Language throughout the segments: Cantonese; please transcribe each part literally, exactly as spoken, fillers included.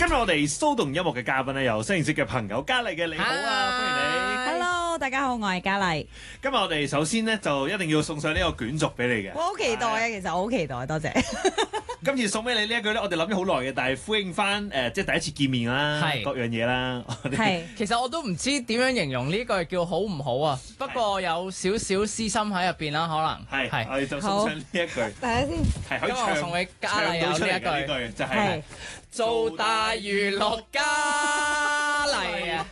今日我哋騷動音樂嘅嘉賓咧，有新認識嘅朋友嘉麗嘅，你好啊，歡迎你。 Hello， 大家好，我係嘉麗。 今日我哋首先咧就一定要送上呢個卷軸俾你嘅。 我好期待啊，其實我好期待，多謝。 今次送俾你呢一句咧，我哋諗咗好耐嘅，但係呼應翻誒、呃，即係第一次見面啦， 係各樣嘢啦。 係， 其實我都唔知點樣形容呢句叫好唔好啊，不過有少少私心喺入邊啦，可能係，我哋就送上呢一句。 大家先。 係可以今日我送俾嘉麗有呢一句， 呢句就係、 係做大娛樂嘉麗啊！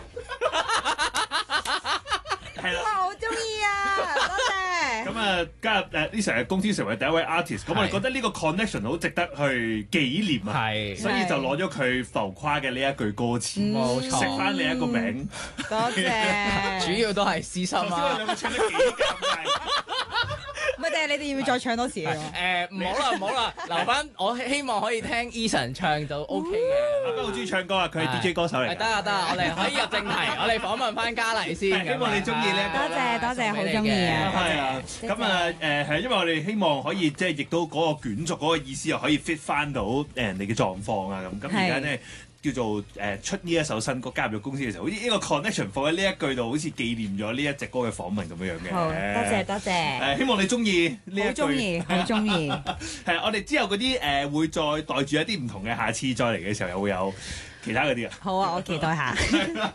係啦。 哇，好中意啊，多謝。 咁啊，加入誒呢成日公司成為第一位 artist，咁我哋覺得呢個 connection 好值得去紀念啊， 係， 所以就攞咗佢浮誇嘅呢一句歌詞， 冇錯， 食翻你一個名， 多謝。 主要都係私心頭先我啊。 兩個唱得幾尷尬。 唔係，定係你哋要唔要再唱多次啊？ 誒唔好啦唔好啦，留翻我希望可以聽 Eason 唱就 OK 嘅。 阿斌好中意唱歌啊，佢係 D J 歌手嚟㗎。 得啊得啊，我哋可以入正題，我哋訪問翻嘉麗先。 希望你中意呢一個多謝多謝，好中意啊！ 係啊，咁啊誒係，因為我哋希望可以即係亦都嗰個卷軸嗰個意思又可以 fit 翻到誒人哋嘅狀況啊咁。咁而家咧叫做誒出呢一首新歌加入咗公司嘅時候，好似呢個 connection 放喺呢一句度，好似紀念咗呢一隻歌嘅訪問咁樣樣嘅。 好，多謝多謝。 誒，希望你中意呢一句。 好中意，好中意。 係啊，我哋之後嗰啲誒會再袋住一啲唔同嘅，下次再嚟嘅時候又會有其他嗰啲啊。 好啊，我期待下。